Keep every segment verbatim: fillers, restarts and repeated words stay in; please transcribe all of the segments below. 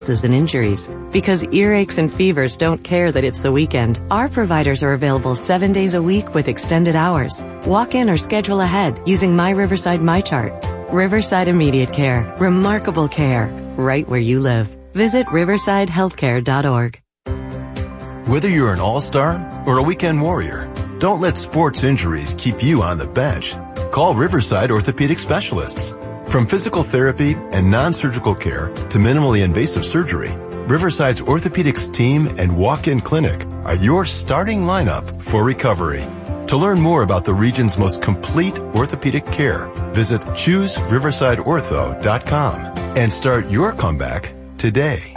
and injuries. Because earaches and fevers don't care that it's the weekend, our providers are available seven days a week with extended hours. Walk in or schedule ahead using My Riverside MyChart. Riverside Immediate Care. Remarkable care. Right where you live. Visit riverside healthcare dot org. Whether you're an all-star or a weekend warrior, don't let sports injuries keep you on the bench. Call Riverside Orthopedic Specialists. From physical therapy and non-surgical care to minimally invasive surgery, Riverside's orthopedics team and walk-in clinic are your starting lineup for recovery. To learn more about the region's most complete orthopedic care, visit choose riverside ortho dot com and start your comeback today.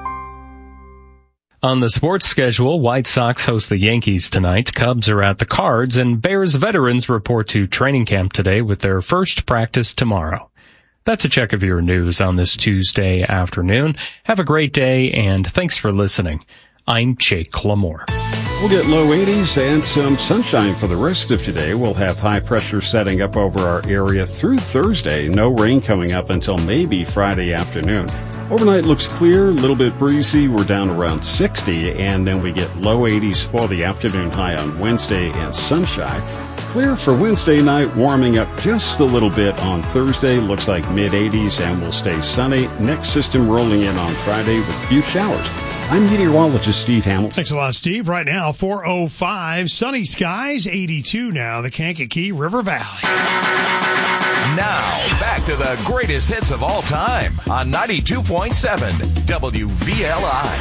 On the sports schedule, White Sox host the Yankees tonight, Cubs are at the Cards, and Bears veterans report to training camp today with their first practice tomorrow. That's a check of your news on this Tuesday afternoon. Have a great day, and thanks for listening. I'm Jake Lamore. We'll get low eighties and some sunshine for the rest of today. We'll have high pressure setting up over our area through Thursday. No rain coming up until maybe Friday afternoon. Overnight looks clear, a little bit breezy. We're down around sixty, and then we get low eighties for the afternoon high on Wednesday and sunshine. Clear for Wednesday night, warming up just a little bit on Thursday. Looks like mid eighties, and will stay sunny. Next system rolling in on Friday with a few showers. I'm meteorologist Steve Hamilton. Thanks a lot, Steve. Right now, four oh five, sunny skies, eighty-two now, the Kankakee River Valley. Now, back to the greatest hits of all time on ninety-two point seven W V L I.